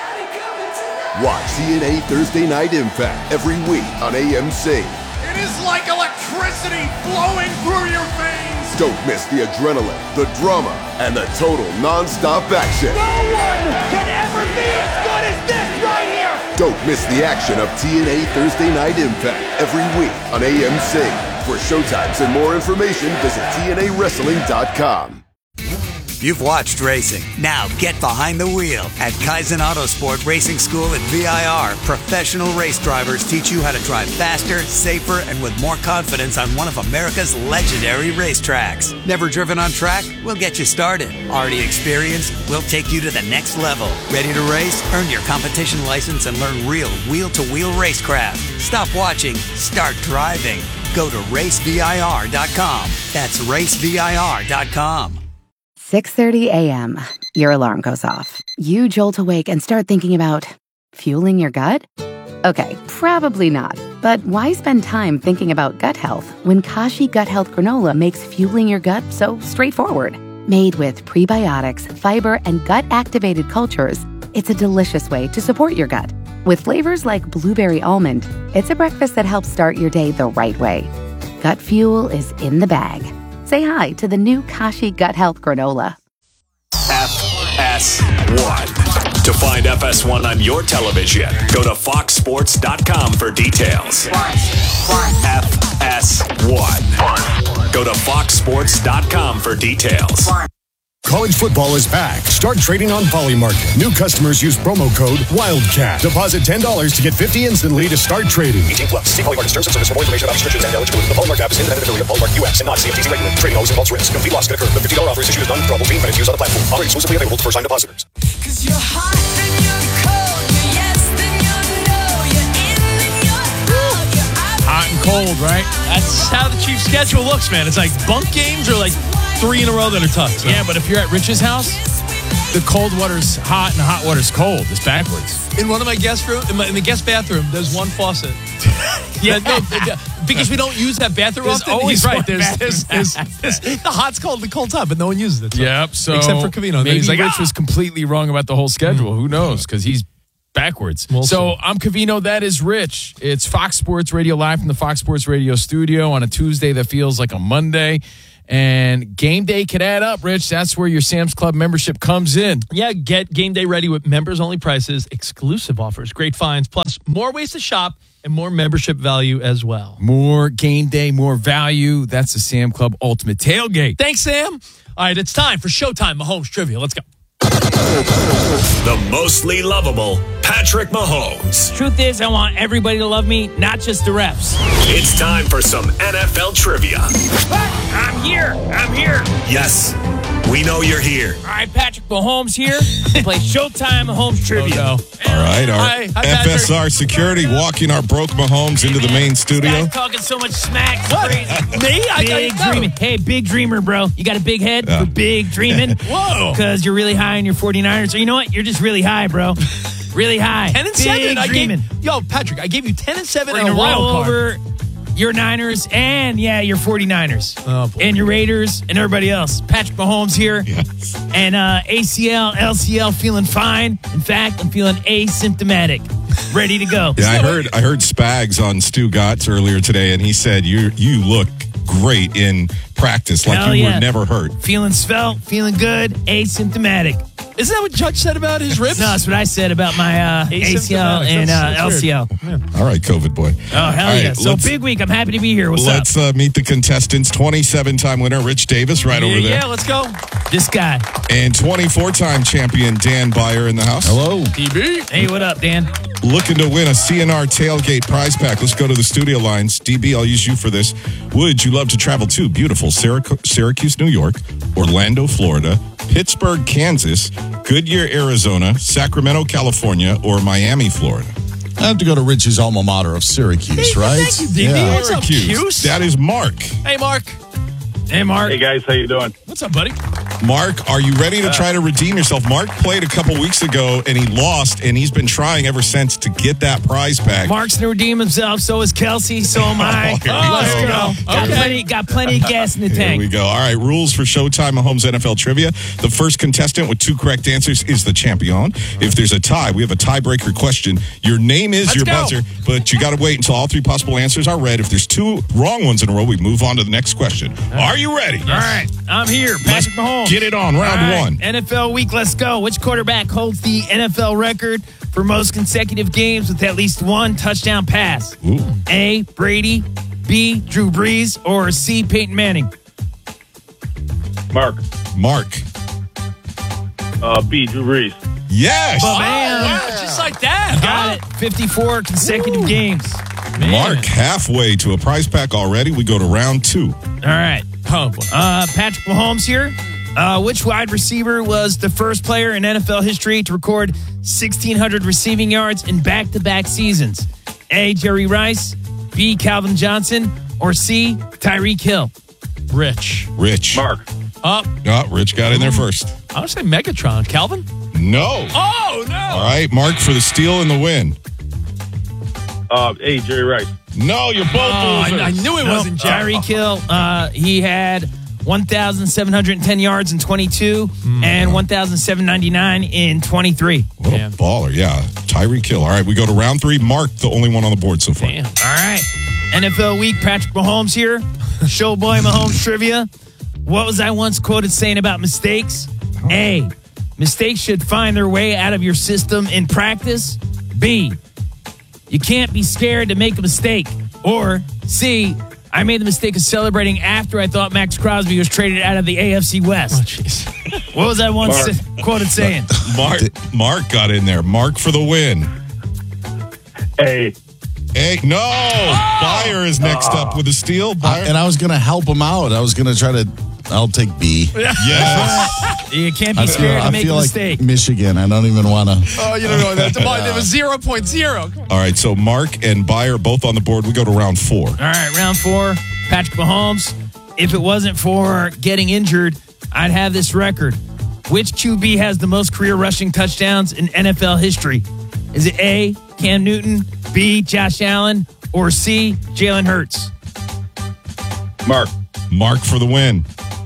Watch T N A Thursday Night Impact every week on A M C. It is like electricity flowing through your veins. Don't miss the adrenaline, the drama, and the total non-stop action. No one can ever be as good as this right here. Don't miss the action of T N A Thursday Night Impact every week on A M C. For showtimes and more information, visit T N A wrestling dot com. You've watched racing. Now get behind the wheel. At Kaizen Autosport Racing School at V I R, professional race drivers teach you how to drive faster, safer, and with more confidence on one of America's legendary racetracks. Never driven on track? We'll get you started. Already experienced? We'll take you to the next level. Ready to race? Earn your competition license and learn real wheel-to-wheel racecraft. Stop watching. Start driving. Go to race V I R dot com. That's race V I R dot com. six thirty a.m. Your alarm goes off. You jolt awake and start thinking about fueling your gut? Okay, probably not. But why spend time thinking about gut health when Kashi Gut Health Granola makes fueling your gut so straightforward? Made with prebiotics, fiber, and gut-activated cultures, it's a delicious way to support your gut. With flavors like blueberry almond, it's a breakfast that helps start your day the right way. Gut fuel is in the bag. Say hi to the new Kashi Gut Health Granola. F S one. To find F S one on your television, go to fox sports dot com for details. F S one. Go to fox sports dot com for details. College football is back. Start trading on Polymarket. New customers use promo code WILDCAT. Deposit ten dollars to get fifty dollars instantly to start trading. eighteen plus. See Polymarket terms and service for more information about restrictions and eligibility. The Polymarket app is independent affiliate of Polymarket U S and not C F T C regulated. Trading always involves risk. Complete loss can occur. The fifty dollars offer is issued as non-withdrawable fee credits used on the platform. Offer exclusively available to first-time depositors. Cause you're hot and you're cold. You're yes, then you're no. You're in, then you're out. You're out. Hot and cold, right? That's how the Chiefs' schedule looks, man. It's like bunk games or like three in a row that are tough. So. Yeah, but if you're at Rich's house, the cold water's hot and the hot water's cold. It's backwards. In one of my guest room, in, my, in the guest bathroom, there's one faucet. Yeah, no, because we don't use that bathroom There's often. always He's right. one There's, bathroom. there's, there's, there's, the hot's cold, the cold's hot, but no one uses it. So. Yep. So except for Covino. And then Maybe he's like, Rich "Ah." was completely wrong about the whole schedule. Who knows? Because he's backwards. We'll so see. I'm Covino. That is Rich. It's Fox Sports Radio live from the Fox Sports Radio studio on a Tuesday that feels like a Monday. And game day can add up, Rich. That's where your Sam's Club membership comes in. Yeah, get game day ready with members-only prices, exclusive offers, great finds, plus more ways to shop and more membership value as well. More game day, more value. That's the Sam Club Ultimate Tailgate. Thanks, Sam. All right, it's time for Showtime Mahomes Trivia. Let's go. The mostly lovable Patrick Mahomes. Truth is, I want everybody to love me, not just the refs. It's time for some N F L trivia. I'm here. I'm here. Yes, we know you're here. All right, Patrick Mahomes here to play Showtime Mahomes Trivia. All right, our Hi. Hi, F S R Patrick. security walking our broke Mahomes into the main studio. Guy's talking so much smack. It's crazy. Me? I big got dreaming. Hey, big dreamer, bro. You got a big head Yeah. for big dreaming. Whoa. Because you're really high in your forty-niners. So you know what? You're just really high, bro. Really high. ten and big seven. I dreaming. gave, yo, Patrick, I gave you ten and seven We're and a gonna wild roll card. over your Niners and, yeah, your forty-niners. Oh, boy. And your Raiders and everybody else. Patrick Mahomes here. Yes. And uh, A C L, L C L feeling fine. In fact, I'm feeling asymptomatic. Ready to go. Yeah, I heard I heard Spags on Stu Gotts earlier today, and he said you you look great in practice, like Hell you yeah. were never hurt. Feeling svelte, feeling good, asymptomatic. Isn't that what Judge said about his ribs? No, that's what I said about my uh, A C L Asymptomatic. and uh, That's- L that's C L. All right, COVID boy. Oh, hell All yeah. right, So let's- big week. I'm happy to be here. What's Let's uh, meet the contestants. twenty-seven time winner Rich Davis right Yeah, over there. yeah, let's go. up? This guy. And twenty-four time champion Dan Byer in the house. Hello. D B. Hey, what up, Dan? Looking to win a C N R tailgate prize pack. Let's go to the studio lines. D B, I'll use you for this. Would you love to travel to beautiful Syrac- Syracuse, New York, Orlando, Florida, Pittsburgh, Kansas, Goodyear, Arizona, Sacramento, California, or Miami, Florida? I have to go to Rich's alma mater of Syracuse, right? thank you, D B. Yeah. What's up, Syracuse. Cuse? That is Mark. Hey, Mark. Hey, Mark. Hey guys, how you doing? What's up, buddy? Mark, are you ready to try to redeem yourself? Mark played a couple weeks ago and he lost, and he's been trying ever since to get that prize pack. Mark's gonna redeem himself. So is Kelsey. So am I. Oh, here we Oh, let's go. go. Got Okay. plenty. Got plenty of gas in the Here tank. we go. All right, rules for Showtime Mahomes N F L Trivia. The first contestant with two correct answers is the champion. If there's a tie, we have a tiebreaker question. Your name is Let's your go. buzzer, but you got to wait until all three possible answers are read. If there's two wrong ones in a row, we move on to the next question. Are you ready? All right, I'm here. Patrick Mahomes. Get it on, round All right, one. N F L week, let's go. Which quarterback holds the N F L record for most consecutive games with at least one touchdown pass? Ooh. A, Brady, B, Drew Brees, or C, Peyton Manning? Mark, Mark. uh, B, Drew Brees. Yes. Bam. Wow, just like that. Got huh? it. fifty-four consecutive games. Mark halfway to a prize pack already. We go to round two. All right. Oh, boy. Uh, Patrick Mahomes here. Uh, which wide receiver was the first player in N F L history to record sixteen hundred receiving yards in back-to-back seasons? A, Jerry Rice, B, Calvin Johnson, or C, Tyreek Hill? Rich. Rich. Mark, Up. Oh, Rich got in there first. I would say Megatron. Calvin? No. Oh, no. All right, Mark for the steal and the win. uh, A, Jerry Rice. No, you're both Oh, I, losers. I knew it No, wasn't Jerry. Tyreek Hill. Uh, he had one thousand seven hundred ten yards in twenty-two and one thousand seven hundred ninety-nine in twenty-three. What a baller, yeah. Tyreek Hill. All right, we go to round three. Mark, the only one on the board so far. Damn. All right. N F L week, Patrick Mahomes here. Showboy Mahomes trivia. What was I once quoted saying about mistakes? A, mistakes should find their way out of your system in practice. B, you can't be scared to make a mistake. Or C, I made the mistake of celebrating after I thought Max Crosby was traded out of the A F C West. Oh, jeez. What was I once Mark. sa- quoted saying? Mark, Mark got in there. Mark for the win. A, Hey, no. Byer is next up with a steal. I- Byer. and I was going to help him out. I was going to try to. I'll take B. Yes. You can't I be feel, scared to I make feel a like mistake. Michigan. I don't even want to. Oh, you don't know that. It was zero point zero. All right, so Mark and Byer both on the board. We go to round four. All right, round four. Patrick Mahomes. If it wasn't for getting injured, I'd have this record. Which Q B has the most career rushing touchdowns in N F L history? Is it A, Cam Newton, B, Josh Allen, or C, Jalen Hurts? Mark. Mark for the win.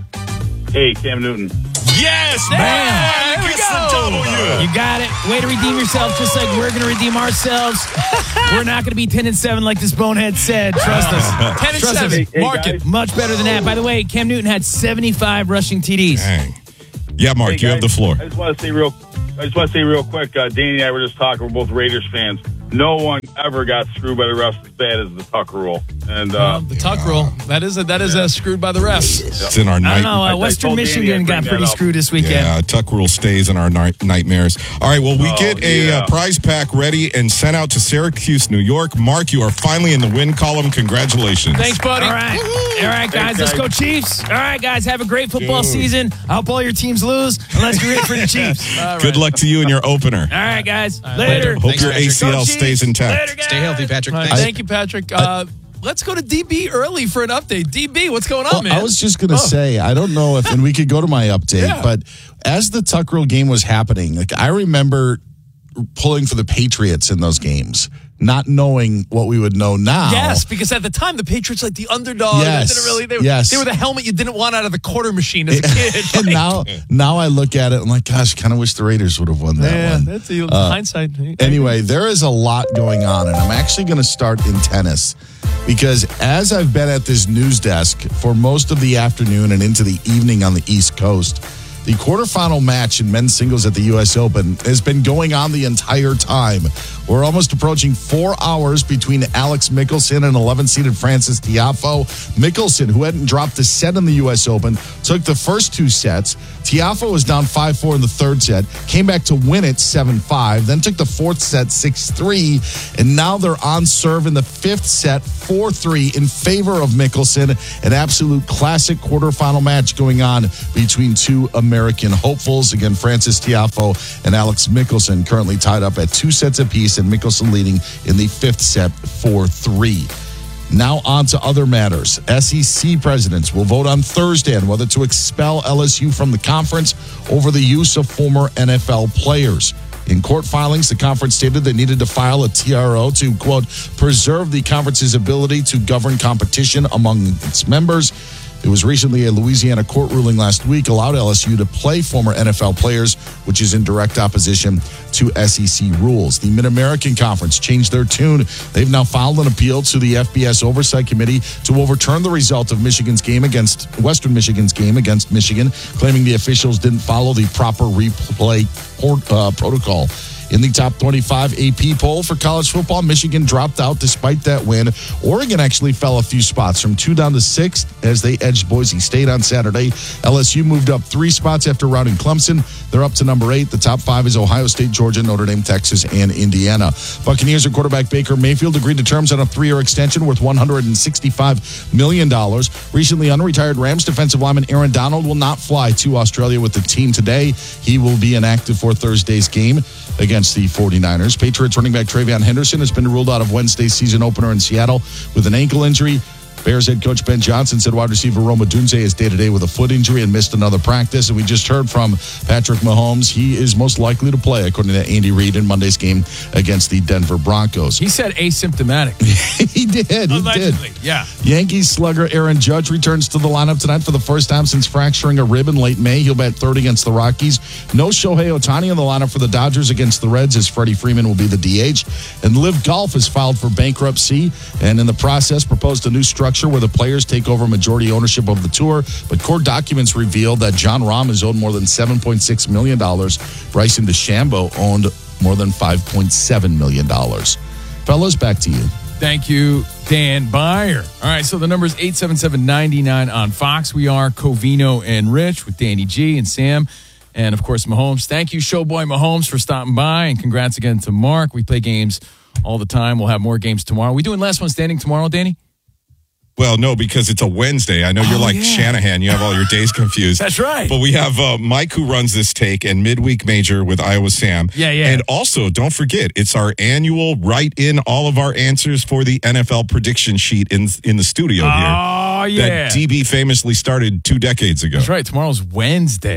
Hey, Cam Newton. Yes, man. man. There we Gets go. the W. You got it. Way to redeem yourself, just like we're going to redeem ourselves. We're not going to be ten and seven like this bonehead said. Trust us. ten and Trust seven. us. Hey, Mark guys. it. Much better than that. By the way, Cam Newton had seventy-five rushing T Ds. Dang. Yeah, Mark, Hey, you have guys, the floor. I just want to say real I just want to say real quick, uh, Danny and I were just talking, we're both Raiders fans. No one ever got screwed by the refs as bad as the Tuck rule. And uh, Um, the Tuck rule. That is a, that is a screwed by the refs. It's in our I night. don't know. I- Uh, I Western told Danny Michigan I'd got bring pretty that up. screwed this weekend. Yeah, Tuck rule stays in our night- nightmares. All right, well, we Oh, get a yeah. uh, prize pack ready and sent out to Syracuse, New York. Mark, you are finally in the win column. Congratulations. Thanks, buddy. All right. All right, guys. Let's go, Chiefs. All right, guys. Have a great football Dude. season. I hope all your teams lose, and let's get ready for the Chiefs. All Good luck to you in your opener. right, guys. Later. Hope your Patrick. A C L Go Chiefs. stays intact. Later, guys. Stay healthy, Patrick. All right, Thanks. thank you, Patrick. Uh, let's go to D B early for an update. D B, what's going on, Well, man? I was just going to Oh. say, I don't know if, and we could go to my update, Yeah. but as the Tuck rule game was happening, like I remember pulling for the Patriots in those games, not knowing what we would know now. Yes, because at the time the Patriots like the underdog. Yes, They didn't really. They, yes. they were the helmet you didn't want out of the quarter machine as a kid. and Like, now, now I look at it, I'm like, gosh, kind of wish the Raiders would have won that yeah, one. that's the Uh, hindsight. Anyway, there is a lot going on, and I'm actually going to start in tennis because as I've been at this news desk for most of the afternoon and into the evening on the East Coast, the quarterfinal match in men's singles at the U S Open has been going on the entire time. We're almost approaching four hours between Alex Mickelson and eleven-seeded Francis Tiafoe. Mickelson, who hadn't dropped a set in the U S Open, took the first two sets. Tiafoe was down five four in the third set, came back to win it seven five, then took the fourth set six three, and now they're on serve in the fifth set four three in favor of Mickelson. An absolute classic quarterfinal match going on between two American hopefuls. Again, Francis Tiafoe and Alex Mickelson currently tied up at two sets apiece, and Mickelson leading in the fifth set four three. Now on to other matters. S E C presidents will vote on Thursday on whether to expel L S U from the conference over the use of former N F L players. In court filings, the conference stated they needed to file a T R O to, quote, preserve the conference's ability to govern competition among its members. It was recently a Louisiana court ruling last week allowed L S U to play former N F L players, which is in direct opposition to S E C rules. The Mid-American Conference changed their tune. They've now filed an appeal to the F B S Oversight Committee to overturn the result of Michigan's game against Western Michigan's game against Michigan, claiming the officials didn't follow the proper replay port, uh, protocol. In the top twenty-five A P poll for college football, Michigan dropped out despite that win. Oregon actually fell a few spots from two down to six as they edged Boise State on Saturday. L S U moved up three spots after routing Clemson. They're up to number eight. The top five is Ohio State, Georgia, Notre Dame, Texas, and Indiana. Buccaneers and quarterback Baker Mayfield agreed to terms on a three-year extension worth one hundred sixty-five million dollars. Recently unretired Rams defensive lineman Aaron Donald will not fly to Australia with the team today. He will be inactive for Thursday's game against the forty-niners. Patriots running back Travion Henderson has been ruled out of Wednesday's season opener in Seattle with an ankle injury. Bears head coach Ben Johnson said wide receiver Roma Dunze is day-to-day with a foot injury and missed another practice. And we just heard from Patrick Mahomes. He is most likely to play, according to Andy Reid, in Monday's game against the Denver Broncos. He said asymptomatic. he did. He Allegedly, did. yeah. Yankees slugger Aaron Judge returns to the lineup tonight for the first time since fracturing a rib in late May. He'll bat third against the Rockies. No Shohei Ohtani in the lineup for the Dodgers against the Reds, as Freddie Freeman will be the D H. And Live Golf has filed for bankruptcy and in the process proposed a new structure where the players take over majority ownership of the tour. But court documents reveal that John Rahm is owed more than seven point six million dollars. Bryson DeChambeau owned more than five point seven million dollars. Fellas, back to you. Thank you, Dan Byer. All right, so the number is eight seven seven, nine nine on Fox. We are Covino and Rich with Danny G and Sam. And, of course, Mahomes. Thank you, Showboy Mahomes, for stopping by. And congrats again to Mark. We play games all the time. We'll have more games tomorrow. We doing Last One Standing tomorrow, Danny? Well, no, because it's a Wednesday. I know you're Oh, like yeah. Shanahan. You have all your days confused. That's right. But we have uh, Mike who runs this take and midweek major with Iowa Sam. Yeah, yeah. And also, don't forget, it's our annual write in all of our answers for the N F L prediction sheet in in the studio here. Oh, yeah. That D B famously started two decades ago. That's right. Tomorrow's Wednesday.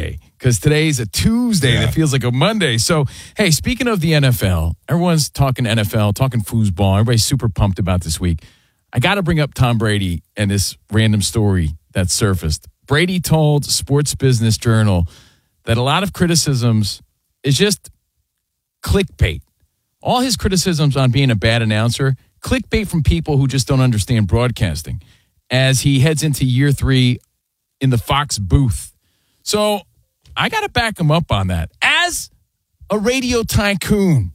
because today's a Tuesday and it feels like a Monday. So, hey, speaking of the N F L, everyone's talking N F L, talking foosball. Everybody's super pumped about this week. I got to bring up Tom Brady and this random story that surfaced. Brady told Sports Business Journal that a lot of criticisms is just clickbait. All his criticisms on being a bad announcer, clickbait from people who just don't understand broadcasting as he heads into year three in the Fox booth. So I got to back him up on that. As a radio tycoon,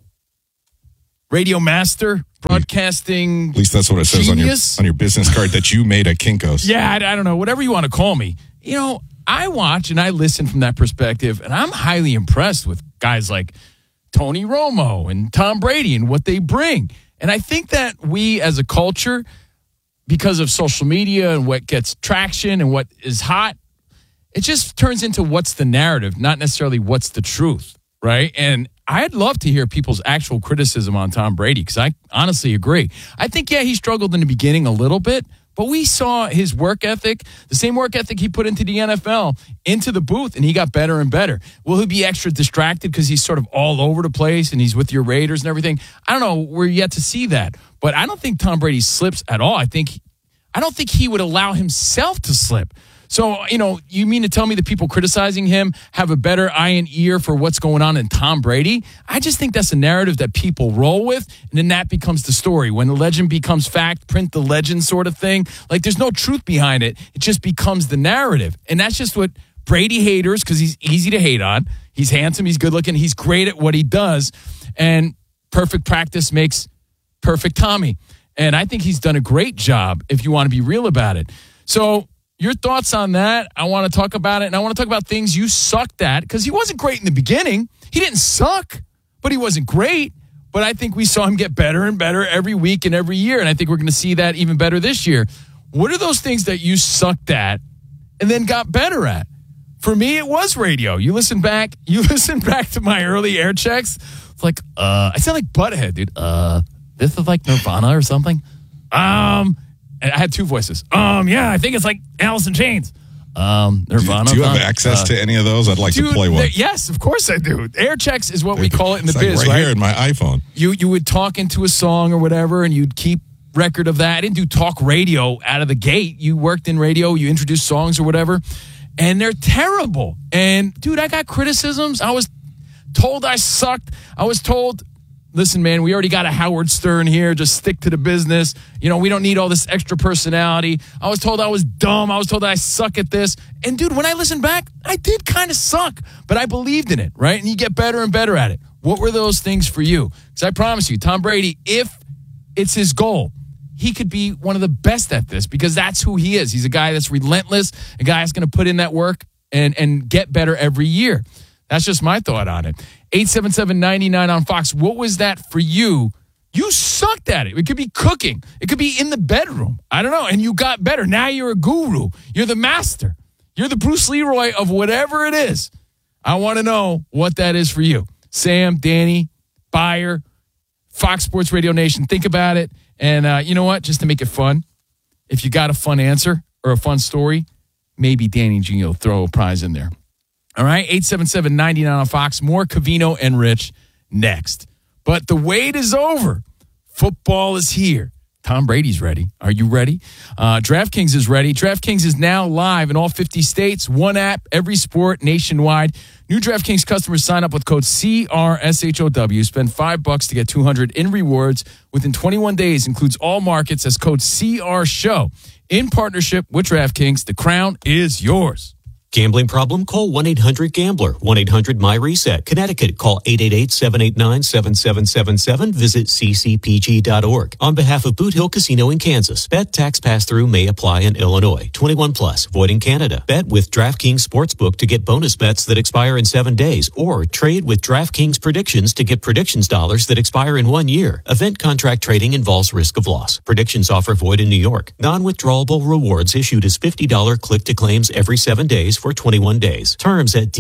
radio master, broadcasting At least that's what it says on your, genius. on your business card that you made at Kinko's. Yeah, I, I don't know, whatever you want to call me. You know, I watch and I listen from that perspective, and I'm highly impressed with guys like Tony Romo and Tom Brady and what they bring. And I think that we as a culture, because of social media and what gets traction and what is hot, it just turns into what's the narrative, not necessarily what's the truth, right? And I'd love to hear people's actual criticism on Tom Brady because I honestly agree. I think, yeah, he struggled in the beginning a little bit, but we saw his work ethic, the same work ethic he put into the N F L, into the booth, and he got better and better. Will he be extra distracted because he's sort of all over the place and he's with your Raiders and everything? I don't know. We're yet to see that. But I don't think Tom Brady slips at all. I think I don't think he would allow himself to slip. So, you know, you mean to tell me the people criticizing him have a better eye and ear for what's going on in Tom Brady? I just think that's a narrative that people roll with, and then that becomes the story. When the legend becomes fact, print the legend sort of thing. Like, there's no truth behind it. It just becomes the narrative. And that's just what Brady haters, because he's easy to hate on. He's handsome, he's good looking, he's great at what he does. And perfect practice makes perfect Tommy. And I think he's done a great job, if you want to be real about it. So, your thoughts on that? I want to talk about it, and I want to talk about things you sucked at, because he wasn't great in the beginning. He didn't suck, but he wasn't great. But I think we saw him get better and better every week and every year, and I think we're going to see that even better this year. What are those things that you sucked at and then got better at? For me, it was radio. You listen back, you listen back to my early air checks. It's like, uh, I sound like Butthead, dude. Uh, this is like Nirvana or something. Um... And I had two voices. Um, yeah, I think it's like Alice in Chains. Um, Nirvana. Do you have access uh, to any of those? I'd like dude, to play one. Yes, of course I do. Air checks is what we call it in the it's biz, like right, right? here in my iPhone. You you would talk into a song or whatever, and you'd keep record of that. I didn't do talk radio out of the gate. You worked in radio. You introduced songs or whatever, and they're terrible. And dude, I got criticisms. I was told I sucked. I was told, listen, man, we already got a Howard Stern here. Just stick to the business. You know, we don't need all this extra personality. I was told I was dumb. I was told I suck at this. And, dude, when I listen back, I did kind of suck. But I believed in it, right? And you get better and better at it. What were those things for you? Because I promise you, Tom Brady, if it's his goal, he could be one of the best at this because that's who he is. He's a guy that's relentless, a guy that's going to put in that work and, and get better every year. That's just my thought on it. eight seven seven, nine nine on Fox. What was that for you? You sucked at it. It could be cooking. It could be in the bedroom. I don't know. And you got better. Now you're a guru. You're the master. You're the Bruce Leroy of whatever it is. I want to know what that is for you. Sam, Danny, Beyer, Fox Sports Radio Nation. Think about it. And uh, you know what? Just to make it fun, if you got a fun answer or a fun story, maybe Danny and Gino will throw a prize in there. All right, eight seven seven, nine nine on Fox. More Covino and Rich next. But the wait is over. Football is here. Tom Brady's ready. Are you ready? Uh, DraftKings is ready. DraftKings is now live in all fifty states. One app, every sport, nationwide. New DraftKings customers sign up with code C R S H O W. Spend five bucks to get two hundred in rewards within twenty-one days. Includes all markets as code C R SHOW. In partnership with DraftKings, the crown is yours. Gambling problem? Call one eight hundred gambler. one eight hundred my reset. Connecticut, call eight eight eight, seven eight nine, seven seven seven seven. Visit c c p g dot org. On behalf of Boot Hill Casino in Kansas, bet tax pass-through may apply in Illinois. twenty-one plus, void in Canada. Bet with DraftKings Sportsbook to get bonus bets that expire in seven days, or trade with DraftKings Predictions to get predictions dollars that expire in one year. Event contract trading involves risk of loss. Predictions offer void in New York. Non-withdrawable rewards issued as fifty dollars click-to-claims every seven days for twenty-one days. Terms at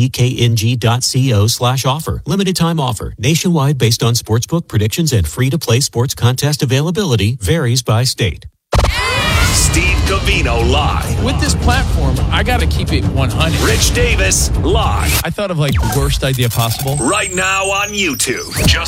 dkng.co slash offer. Limited time offer. Nationwide based on sportsbook predictions and free-to-play sports contest availability. Varies by state. Steve Covino live. With this platform, I got to keep it one hundred. Rich Davis live. I thought of like the worst idea possible. Right now on YouTube. Just